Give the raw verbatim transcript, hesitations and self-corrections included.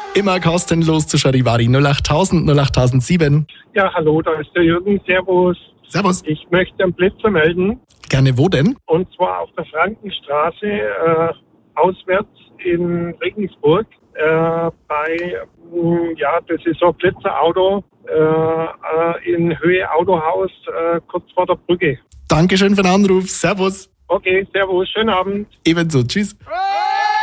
Immer kostenlos zu Charivari null achttausend null achttausendsieben. Ja, hallo, da ist der Jürgen. Servus. Servus. Ich möchte einen Blitzer melden. Gerne, wo denn? Und zwar auf der Frankenstraße, äh, auswärts in Regensburg. Äh, bei, mh, ja, das ist so ein Blitzerauto äh, äh, in Höhe Autohaus, äh, kurz vor der Brücke. Dankeschön für den Anruf. Servus. Okay, servus, schönen Abend. Ebenso. Tschüss. Hey!